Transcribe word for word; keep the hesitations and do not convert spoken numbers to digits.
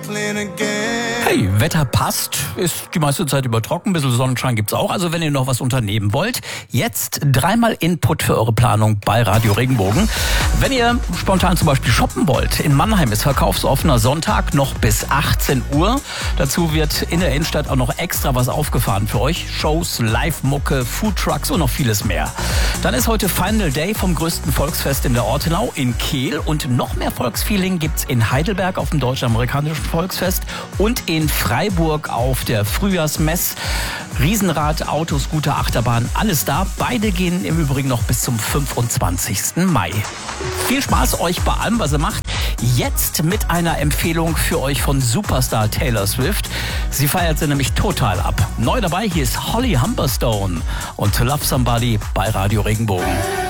Hey, Wetter passt, ist die meiste Zeit über trocken, ein bisschen Sonnenschein gibt's auch. Also wenn ihr noch was unternehmen wollt, jetzt dreimal Input für eure Planung bei Radio Regenbogen. Wenn ihr spontan zum Beispiel shoppen wollt, in Mannheim ist verkaufsoffener Sonntag noch bis achtzehn Uhr. Dazu wird in der Innenstadt auch noch extra was aufgefahren für euch. Shows, Live-Mucke, Foodtrucks und noch vieles mehr. Dann ist heute Final Day vom größten Volksfest in der Ortenau in Kehl. Und noch mehr Volksfeeling gibt's in Heidelberg auf dem deutsch-amerikanischen Volksfest und in Freiburg auf der Frühjahrsmess. Riesenrad, Autos, gute Achterbahn, alles da. Beide gehen im Übrigen noch bis zum fünfundzwanzigsten Mai. Viel Spaß euch bei allem, was ihr macht. Jetzt mit einer Empfehlung für euch von Superstar Taylor Swift. Sie feiert sie nämlich total ab. Neu dabei, hier ist Holly Humberstone und To Love Somebody bei Radio Regenbogen.